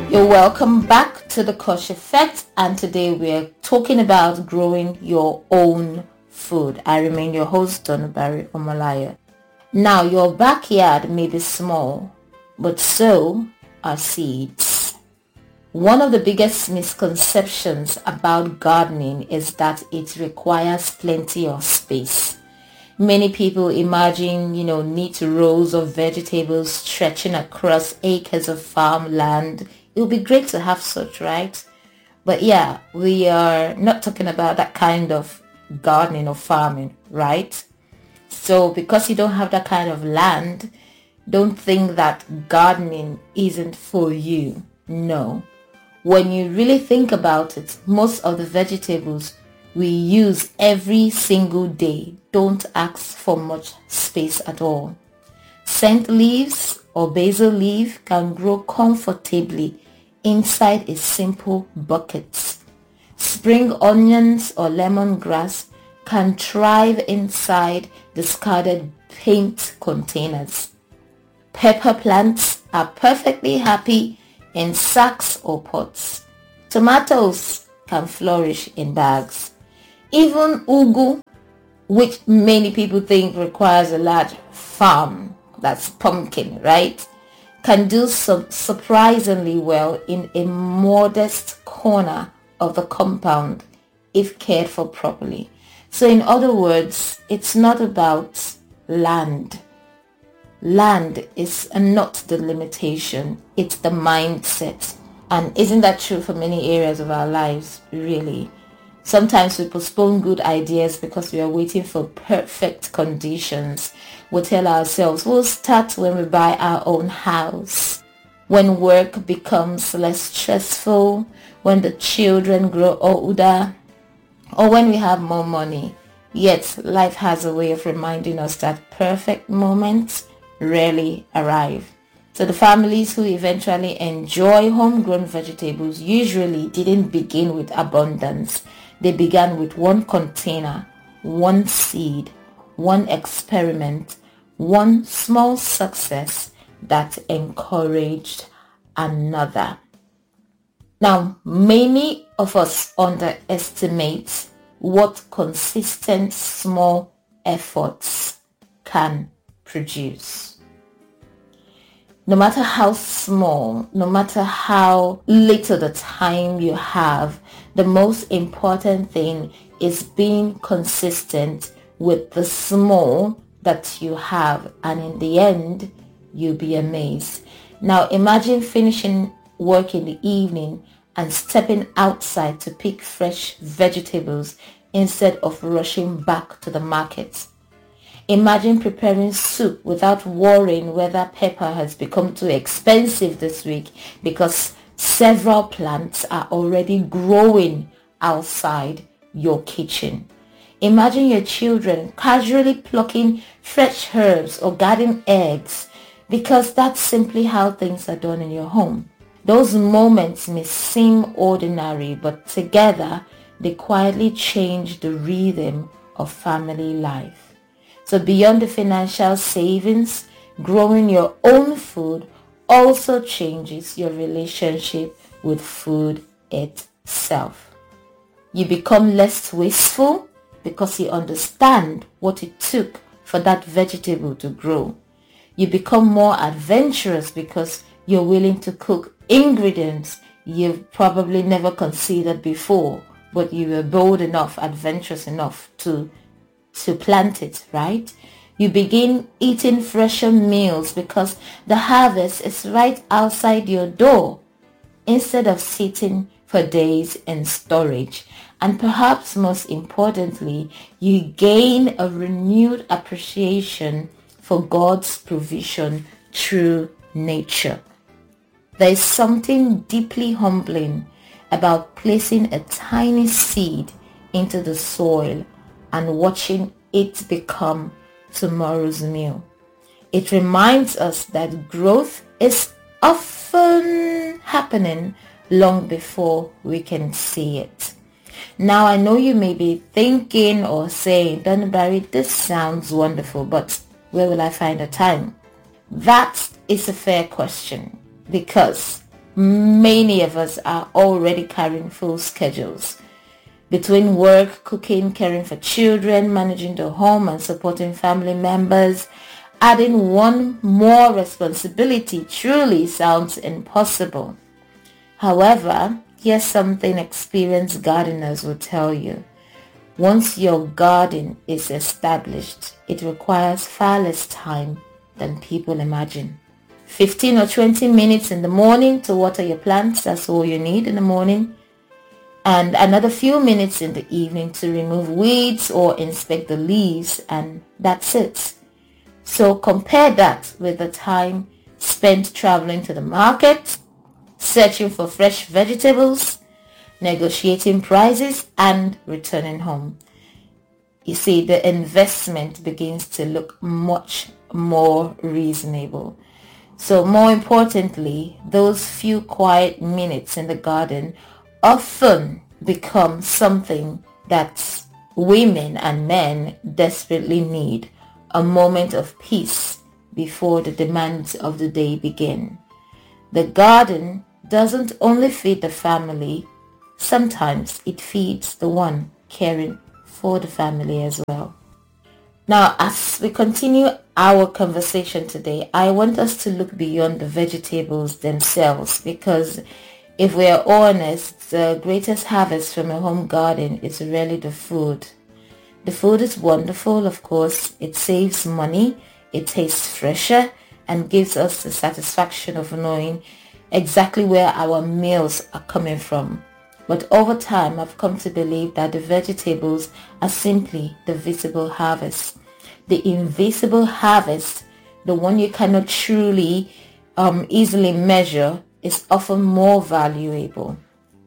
You're welcome back to the Kosh Effect, and today we're talking about growing your own food. I remain your host, Donubari Omalaya. Now, your backyard may be small, but so are seeds. One of the biggest misconceptions about gardening is that it requires plenty of space. Many people imagine, neat rows of vegetables stretching across acres of farmland. It would be great to have such, right? But yeah, we are not talking about that kind of gardening or farming, right? So because you don't have that kind of land, don't think that gardening isn't for you. No. When you really think about it, most of the vegetables we use every single day don't ask for much space at all. Scent leaves or basil leaf can grow comfortably inside a simple bucket. Spring onions or lemongrass can thrive inside discarded paint containers. Pepper plants are perfectly happy in sacks or pots. Tomatoes can flourish in bags. Even ugu, which many people think requires a large farm, that's pumpkin, right, can do surprisingly well in a modest corner of the compound if cared for properly. So in other words, it's not about land. Land is not the limitation, it's the mindset. And isn't that true for many areas of our lives, really? Sometimes we postpone good ideas because we are waiting for perfect conditions. We tell ourselves we'll start when we buy our own house, when work becomes less stressful, when the children grow older, or when we have more money. Yet life has a way of reminding us that perfect moments rarely arrive. So the families who eventually enjoy homegrown vegetables usually didn't begin with abundance. They began with one container, one seed, one experiment, one small success that encouraged another. Now, many of us underestimate what consistent small efforts can produce. No matter how small, no matter how little the time you have, the most important thing is being consistent with the small that you have, and in the end, you'll be amazed. Now imagine finishing work in the evening and stepping outside to pick fresh vegetables instead of rushing back to the market. Imagine preparing soup without worrying whether pepper has become too expensive this week because several plants are already growing outside your kitchen. Imagine your children casually plucking fresh herbs or garden eggs because that's simply how things are done in your home. Those moments may seem ordinary, but together they quietly change the rhythm of family life. So beyond the financial savings, growing your own food also changes your relationship with food itself. You become less wasteful because you understand what it took for that vegetable to grow. You become more adventurous because you're willing to cook ingredients you've probably never considered before, but you were bold enough, adventurous enough to plant it, right? You begin eating fresher meals because the harvest is right outside your door instead of sitting for days in storage. And perhaps most importantly, you gain a renewed appreciation for God's provision through nature. There is something deeply humbling about placing a tiny seed into the soil and watching it become tomorrow's meal. It reminds us that growth is often happening long before we can see it. Now, I know you may be thinking or saying, Donubari, this sounds wonderful, but where will I find the time? That is a fair question because many of us are already carrying full schedules. Between work, cooking, caring for children, managing the home and supporting family members, adding one more responsibility truly sounds impossible. However, here's something experienced gardeners will tell you. Once your garden is established, it requires far less time than people imagine. 15 or 20 minutes in the morning to water your plants, that's all you need in the morning. And another few minutes in the evening to remove weeds or inspect the leaves, and that's it. So compare that with the time spent traveling to the market, searching for fresh vegetables, negotiating prices, and returning home. You see, the investment begins to look much more reasonable. So more importantly, those few quiet minutes in the garden often become something that women and men desperately need, a moment of peace before the demands of the day begin. The garden doesn't only feed the family, sometimes it feeds the one caring for the family as well. Now, as we continue our conversation today, I want us to look beyond the vegetables themselves, because if we are honest, the greatest harvest from a home garden is really the food. The food is wonderful, of course. It saves money, it tastes fresher, and gives us the satisfaction of knowing exactly where our meals are coming from. But over time, I've come to believe that the vegetables are simply the visible harvest. The invisible harvest, the one you cannot truly easily measure, is often more valuable.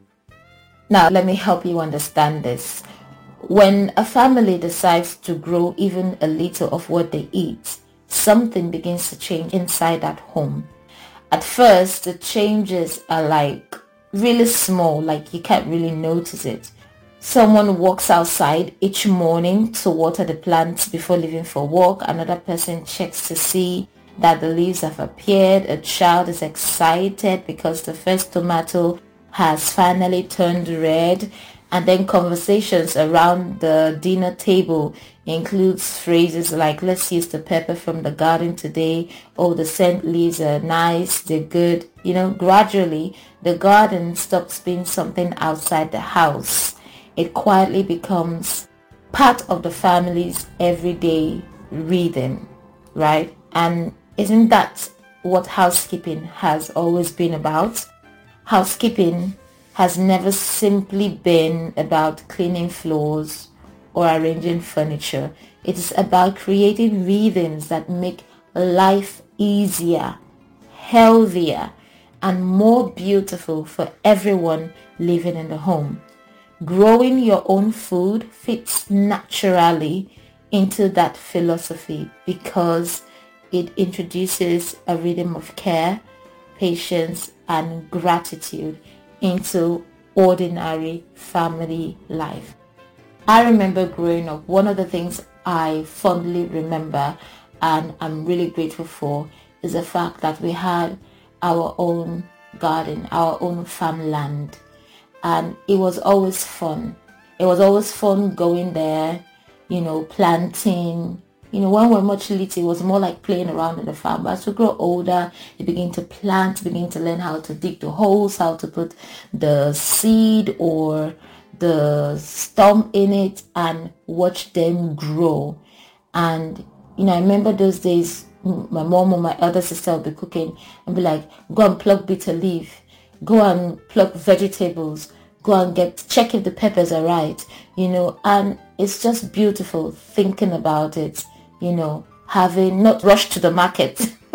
Now, let me help you understand this. When a family decides to grow even a little of what they eat, something begins to change inside that home. At first, the changes are like really small, like you can't really notice it. Someone walks outside each morning to water the plants before leaving for work. Another person checks to see that the leaves have appeared. A child is excited because the first tomato has finally turned red. And then conversations around the dinner table includes phrases like, let's use the pepper from the garden today. Oh, the scent leaves are nice, they're good. Gradually the garden stops being something outside the house. It quietly becomes part of the family's everyday rhythm, right? And isn't that what housekeeping has always been about? Housekeeping has never simply been about cleaning floors or arranging furniture. It is about creating rhythms that make life easier, healthier, and more beautiful for everyone living in the home. Growing your own food fits naturally into that philosophy because it introduces a rhythm of care, patience, and gratitude into ordinary family life. I remember growing up, one of the things I fondly remember and I'm really grateful for is the fact that we had our own garden, our own farmland. And it was always fun. It was always fun going there, planting. When we were much little, it was more like playing around in the farm. But as we grow older, you begin to plant, begin to learn how to dig the holes, how to put the seed or the stump in it and watch them grow. And, I remember those days, my mom or my elder sister would be cooking and be like, go and pluck bitter leaf. Go and pluck vegetables, go and check if the peppers are right, and it's just beautiful thinking about it, having not rushed to the market,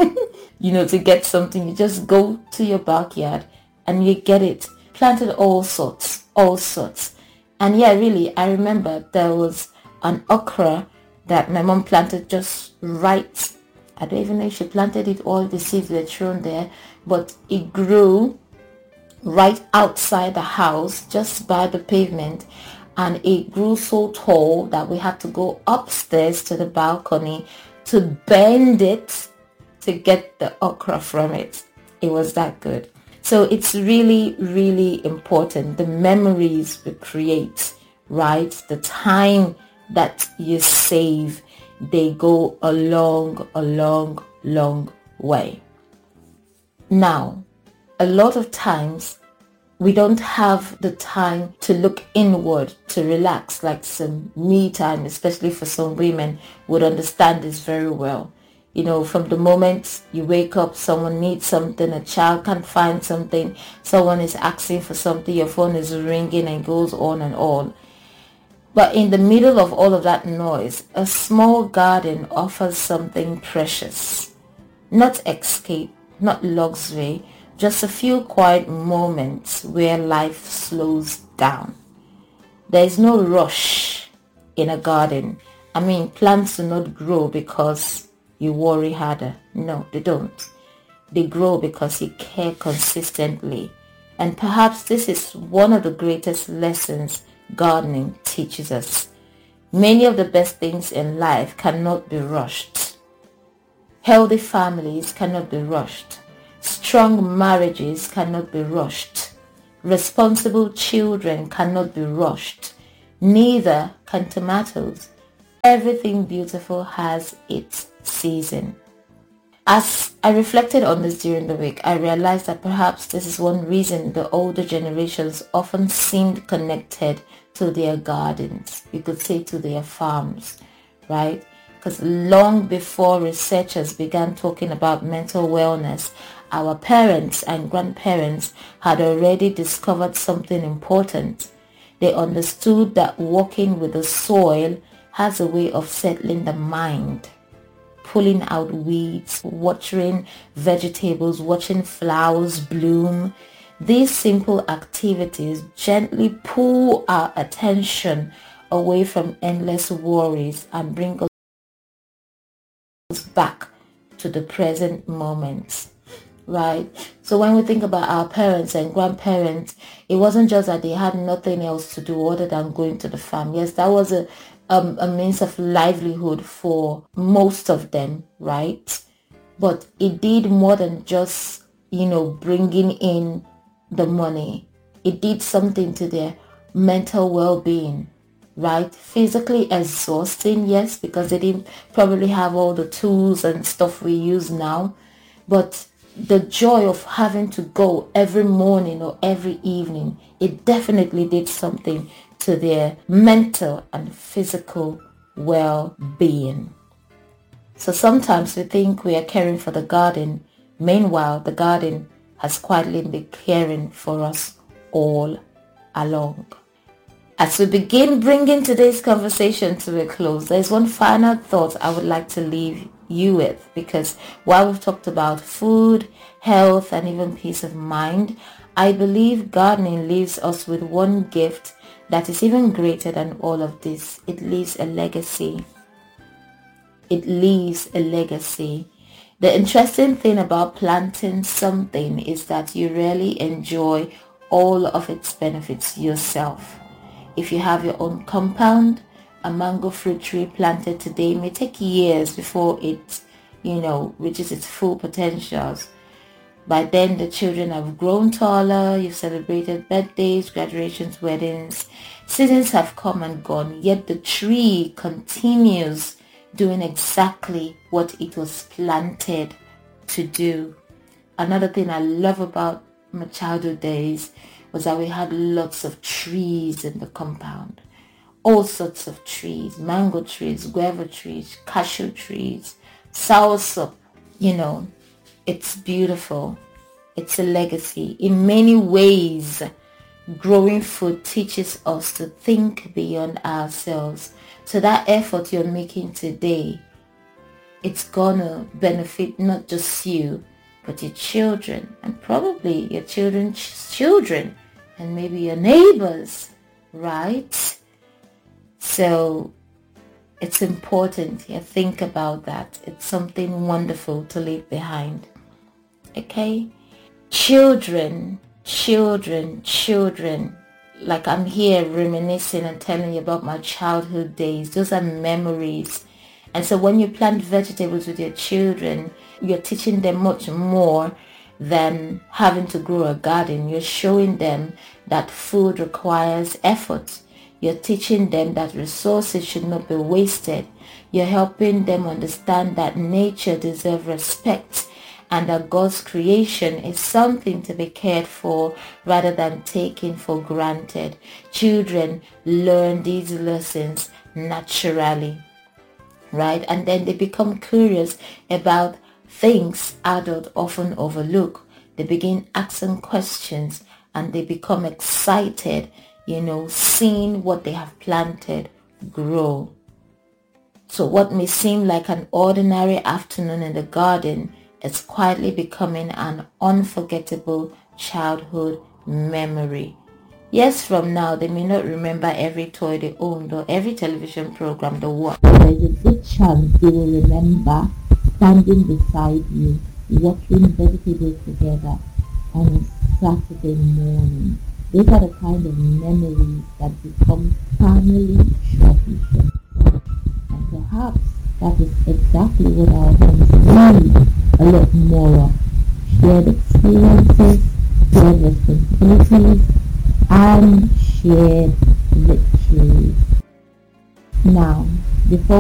to get something. You just go to your backyard and you get it. Planted all sorts. And yeah, really, I remember there was an okra that my mom planted just right. I don't even know if she planted it, all the seeds were thrown there, but it grew right outside the house, just by the pavement, and it grew so tall that we had to go upstairs to the balcony to bend it to get the okra from it. It was that good. So it's really, really important. The memories we create, right? The time that you save, they go a long, long way. Now, a lot of times we don't have the time to look inward, to relax, like some me time, especially for some women would understand this very well. You know, from the moment you wake up, someone needs something, a child can't find something, someone is asking for something, your phone is ringing and goes on and on. But in the middle of all of that noise, a small garden offers something precious. Not escape, not luxury, just a few quiet moments where life slows down. There is no rush in a garden. I mean, plants do not grow because you worry harder. No, they don't. They grow because you care consistently. And perhaps this is one of the greatest lessons gardening teaches us. Many of the best things in life cannot be rushed. Healthy families cannot be rushed. Strong marriages cannot be rushed. Responsible children cannot be rushed. Neither can tomatoes. Everything beautiful has its season. As I reflected on this during the week, I realized that perhaps this is one reason the older generations often seemed connected to their gardens. You could say to their farms, right? Because long before researchers began talking about mental wellness, our parents and grandparents had already discovered something important. They understood that working with the soil has a way of settling the mind, pulling out weeds, watering vegetables, watching flowers bloom. These simple activities gently pull our attention away from endless worries and bring us back to the present moment. Right? So when we think about our parents and grandparents, it wasn't just that they had nothing else to do other than going to the farm. Yes, that was a means of livelihood for most of them, right? But it did more than just, bringing in the money. It did something to their mental well-being, right? Physically exhausting, yes, because they didn't probably have all the tools and stuff we use now, but the joy of having to go every morning or every evening, it definitely did something to their mental and physical well-being. So sometimes we think we are caring for the garden. Meanwhile, the garden has quietly been caring for us all along. As we begin bringing today's conversation to a close, there's one final thought I would like to leave you with, because while we've talked about food, health, and even peace of mind, I believe gardening leaves us with one gift that is even greater than all of this. It leaves a legacy. It leaves a legacy. The interesting thing about planting something is that you really enjoy all of its benefits yourself. If you have your own compound, a mango fruit tree planted today may take years before it, reaches its full potentials. By then, the children have grown taller, you've celebrated birthdays, graduations, weddings. Seasons have come and gone, yet the tree continues doing exactly what it was planted to do. Another thing I love about my childhood days was that we had lots of trees in the compound. All sorts of trees, mango trees, guava trees, cashew trees, soursop. It's beautiful. It's a legacy. In many ways, growing food teaches us to think beyond ourselves. So that effort you're making today, it's gonna benefit not just you, but your children, and probably your children's children, and maybe your neighbors, right? So it's important. Yeah, think about that. It's something wonderful to leave behind. Okay? Children. Like I'm here reminiscing and telling you about my childhood days. Those are memories. And so when you plant vegetables with your children, you're teaching them much more than having to grow a garden. You're showing them that food requires effort. You're teaching them that resources should not be wasted. You're helping them understand that nature deserves respect and that God's creation is something to be cared for rather than taken for granted. Children learn these lessons naturally, right? And then they become curious about things adults often overlook. They begin asking questions and they become excited, seeing what they have planted grow. So what may seem like an ordinary afternoon in the garden is quietly becoming an unforgettable childhood memory. Years from now, they may not remember every toy they owned or every television program they watched. There's a good chance they will remember standing beside you, watching vegetables together on a Saturday morning. Those are the kind of memories that become family tradition. And perhaps that is exactly what our homes need a lot more of. Shared experiences, shared responsibilities, and shared victories. Now, before